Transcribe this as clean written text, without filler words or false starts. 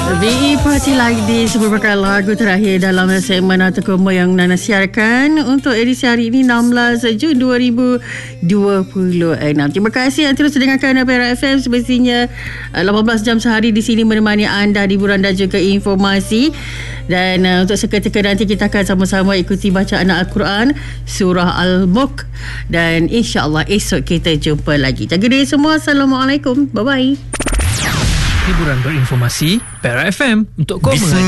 VE Party Like This merupakan lagu terakhir dalam segmen atau Koma yang Nana siarkan untuk edisi hari ini 16 Jun 2026. Terima kasih yang terus dengarkan Perak FM. Semestinya 18 jam sehari di sini menemani anda hiburan dan juga informasi. Dan untuk seketika nanti kita akan sama-sama ikuti bacaan Al-Quran Surah Al-Mulk. Dan insyaAllah esok kita jumpa lagi. Jaga diri semua. Assalamualaikum. Bye-bye. Hiburan berinformasi Perak FM untuk kau